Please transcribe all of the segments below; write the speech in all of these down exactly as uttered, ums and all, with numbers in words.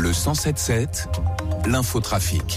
Le cent sept sept, l'infotrafic.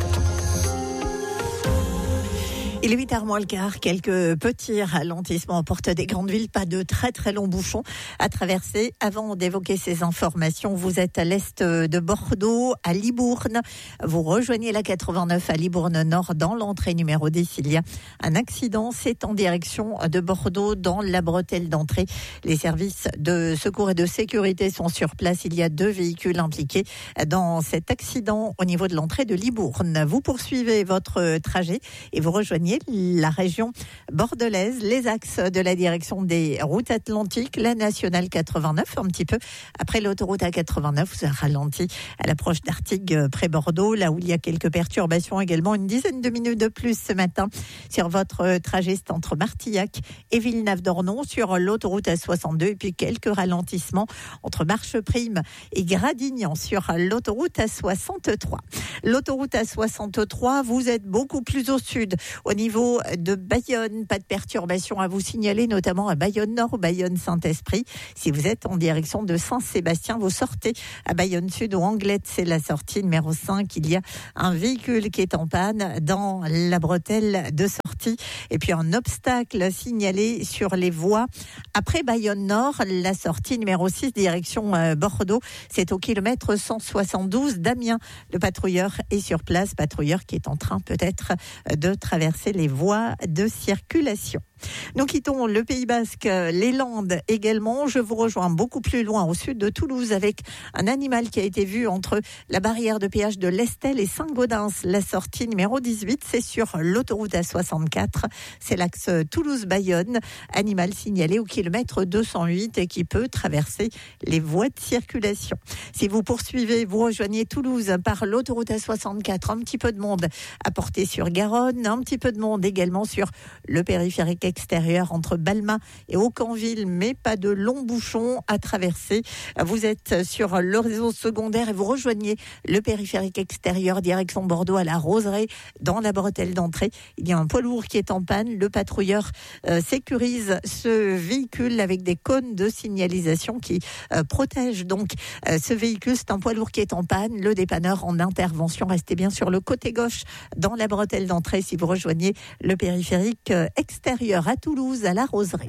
Il est huit heures moins le quart, quelques petits ralentissements aux portes des grandes villes, pas de très très longs bouchons à traverser. Avant d'évoquer ces informations, vous êtes à l'est de Bordeaux, à Libourne. Vous rejoignez la quatre-vingt-neuf à Libourne Nord dans l'entrée numéro dix. Il y a un accident, c'est en direction de Bordeaux dans la bretelle d'entrée. Les services de secours et de sécurité sont sur place. Il y a deux véhicules impliqués dans cet accident au niveau de l'entrée de Libourne. Vous poursuivez votre trajet et vous rejoignez la région bordelaise, les axes de la direction des routes atlantiques, la nationale quatre-vingt-neuf, un petit peu après l'autoroute A quatre-vingt-neuf, vous avez ralenti à l'approche d'Artigues près Bordeaux, là où il y a quelques perturbations également, une dizaine de minutes de plus ce matin sur votre trajet, c'est entre Martillac et Villeneuve-d'Ornon, sur l'autoroute A soixante-deux, et puis quelques ralentissements entre Marcheprime et Gradignan sur l'autoroute A soixante-trois. L'autoroute A soixante-trois, vous êtes beaucoup plus au sud, au niveau de Bayonne, pas de perturbations à vous signaler, notamment à Bayonne-Nord ou Bayonne-Saint-Esprit. Si vous êtes en direction de Saint-Sébastien, vous sortez à Bayonne-Sud ou Anglette, c'est la sortie numéro cinq. Il y a un véhicule qui est en panne dans la bretelle de sortie. Et puis un obstacle signalé sur les voies. Après Bayonne-Nord, la sortie numéro six, direction Bordeaux, c'est au kilomètre cent soixante-douze d'Amiens. Le patrouilleur est sur place, patrouilleur qui est en train peut-être de traverser les voies de circulation. Nous quittons le Pays Basque, les Landes également. Je vous rejoins beaucoup plus loin au sud de Toulouse avec un animal qui a été vu entre la barrière de péage de l'Estel et Saint-Gaudens. La sortie numéro dix-huit, c'est sur l'autoroute A soixante-quatre. C'est l'axe Toulouse-Bayonne. Animal signalé au kilomètre deux cent huit et qui peut traverser les voies de circulation. Si vous poursuivez, vous rejoignez Toulouse par l'autoroute A soixante-quatre. Un petit peu de monde à portée sur Garonne. Un petit peu de monde également sur le périphérique extérieur entre Balma et Aucanville, mais pas de longs bouchons à traverser. Vous êtes sur le réseau secondaire et vous rejoignez le périphérique extérieur direction Bordeaux à la Roseraie dans la bretelle d'entrée. Il y a un poids lourd qui est en panne. Le patrouilleur euh, sécurise ce véhicule avec des cônes de signalisation qui euh, protègent donc euh, ce véhicule. C'est un poids lourd qui est en panne. Le dépanneur en intervention. Restez bien sur le côté gauche dans la bretelle d'entrée si vous rejoignez le périphérique euh, extérieur à Toulouse, à la Roseraie.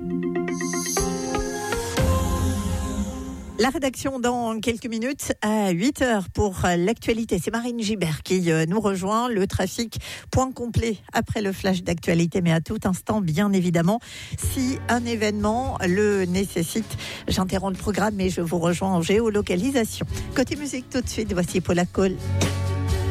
La rédaction dans quelques minutes à huit heures pour l'actualité. C'est Marine Gibert qui nous rejoint. Le trafic, point complet après le flash d'actualité, mais à tout instant, bien évidemment. Si un événement le nécessite, j'interromps le programme et je vous rejoins en géolocalisation. Côté musique, tout de suite, voici Paula Cole.